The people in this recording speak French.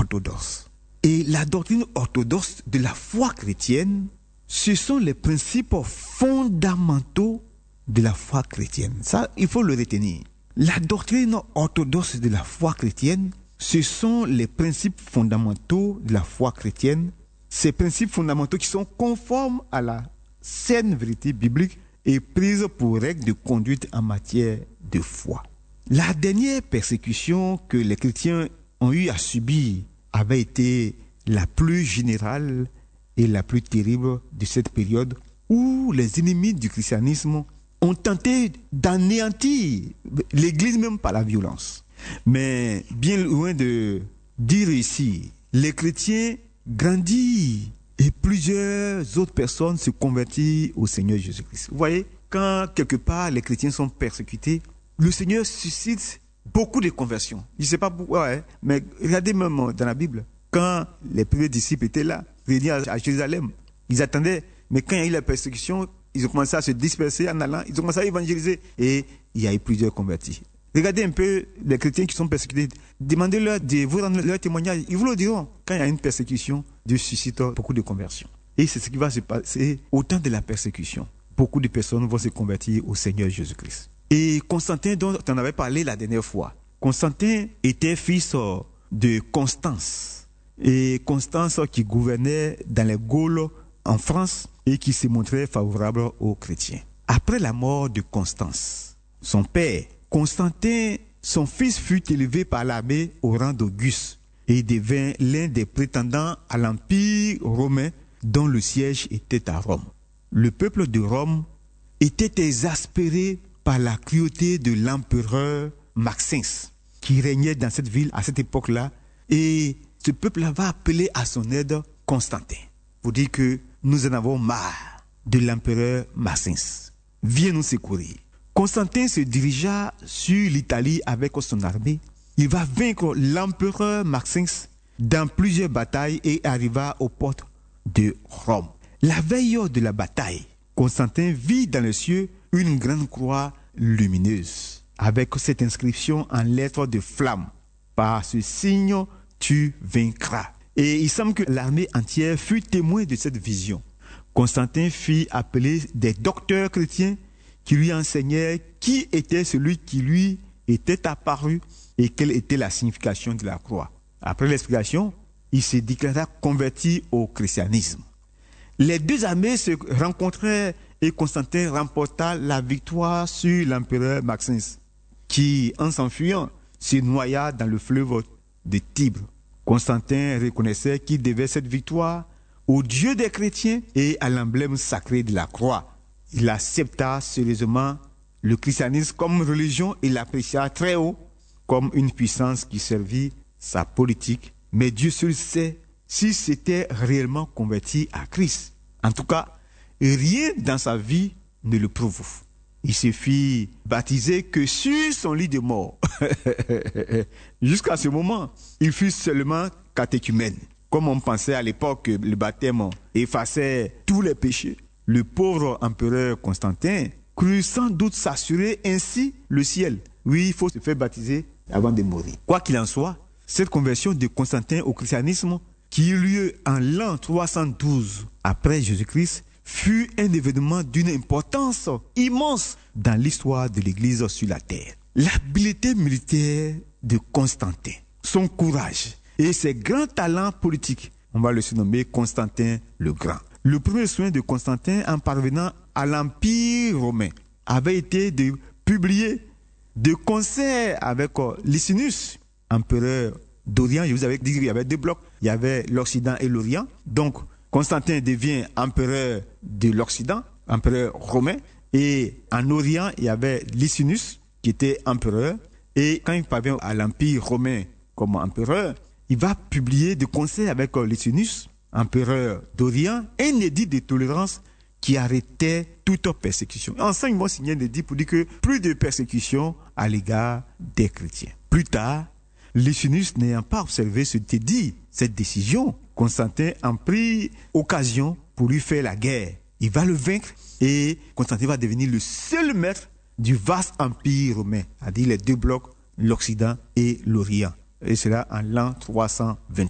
orthodoxe. Et la doctrine orthodoxe de la foi chrétienne, ce sont les principes fondamentaux de la foi chrétienne. Ça, il faut le retenir. La doctrine orthodoxe de la foi chrétienne, ce sont les principes fondamentaux de la foi chrétienne. Ces principes fondamentaux qui sont conformes à la saine vérité biblique et prises pour règle de conduite en matière de foi. La dernière persécution que les chrétiens ont eu à subir avait été la plus générale et la plus terrible de cette période où les ennemis du christianisme ont tenté d'anéantir l'Église même par la violence. Mais bien loin d'y réussir, les chrétiens grandissent et plusieurs autres personnes se convertissent au Seigneur Jésus-Christ. Vous voyez, quand quelque part les chrétiens sont persécutés, le Seigneur suscite beaucoup de conversions. Je ne sais pas pourquoi, mais regardez même dans la Bible, quand les premiers disciples étaient là, réunis à Jérusalem, ils attendaient, mais quand il y a eu la persécution, ils ont commencé à se disperser en allant, ils ont commencé à évangéliser et il y a eu plusieurs convertis. Regardez un peu les chrétiens qui sont persécutés, demandez-leur de vous rendre leur témoignage, ils vous le diront. Quand il y a une persécution, Dieu suscite beaucoup de conversions. Et c'est ce qui va se passer au temps de la persécution. Beaucoup de personnes vont se convertir au Seigneur Jésus-Christ. Et Constantin, dont on avait parlé la dernière fois, Constantin était fils de Constance. Et Constance qui gouvernait dans les Gaules en France et qui se montrait favorable aux chrétiens. Après la mort de Constance, son père, Constantin, son fils fut élevé par l'armée au rang d'Auguste et devint l'un des prétendants à l'Empire romain dont le siège était à Rome. Le peuple de Rome était exaspéré par la cruauté de l'empereur Maxence qui régnait dans cette ville à cette époque-là, et ce peuple-là va appeler à son aide Constantin pour dire que nous en avons marre de l'empereur Maxence. Viens nous secourir. Constantin se dirigea sur l'Italie avec son armée. Il va vaincre l'empereur Maxence dans plusieurs batailles et arriva aux portes de Rome. La veille de la bataille, Constantin vit dans les cieux une grande croix lumineuse avec cette inscription en lettres de flamme. Par ce signe, tu vaincras. Et il semble que l'armée entière fut témoin de cette vision. Constantin fit appeler des docteurs chrétiens qui lui enseignaient qui était celui qui lui était apparu et quelle était la signification de la croix. Après l'explication, il se déclara converti au christianisme. Les deux armées se rencontrèrent et Constantin remporta la victoire sur l'empereur Maxence, qui, en s'enfuyant, se noya dans le fleuve de Tibre. Constantin reconnaissait qu'il devait cette victoire au Dieu des chrétiens et à l'emblème sacré de la croix. Il accepta sérieusement le christianisme comme religion et l'apprécia très haut comme une puissance qui servit sa politique. Mais Dieu seul sait s'il s'était réellement converti à Christ. En tout cas, rien dans sa vie ne le prouve. Il se fit baptiser que sur son lit de mort. Jusqu'à ce moment, il fut seulement catéchumène. Comme on pensait à l'époque que le baptême effaçait tous les péchés, le pauvre empereur Constantin crut sans doute s'assurer ainsi le ciel. Oui, il faut se faire baptiser avant de mourir. Quoi qu'il en soit, cette conversion de Constantin au christianisme, qui eut lieu en l'an 312 après Jésus-Christ, fut un événement d'une importance immense dans l'histoire de l'Église sur la terre. L'habileté militaire de Constantin, son courage et ses grands talents politiques, on va le surnommer Constantin le Grand. Le premier soin de Constantin en parvenant à l'Empire romain avait été de publier de concert avec Licinius, empereur d'Orient. Je vous avais dit qu'il y avait deux blocs, il y avait l'Occident et l'Orient. Donc Constantin devient empereur de l'Occident, empereur romain, et en Orient, il y avait Licinius qui était empereur, et quand il parvient à l'Empire romain comme empereur, il va publier de concert avec Licinius, empereur d'Orient, un édit de tolérance qui arrêtait toute persécution. Ensemble, ils vont signer un édit pour dire que plus de persécution à l'égard des chrétiens. Plus tard, Licinius n'ayant pas observé cet édit, cette décision, Constantin en prit occasion pour lui faire la guerre. Il va le vaincre et Constantin va devenir le seul maître du vaste empire romain, c'est-à-dire les deux blocs, l'Occident et l'Orient. Et cela en l'an 323.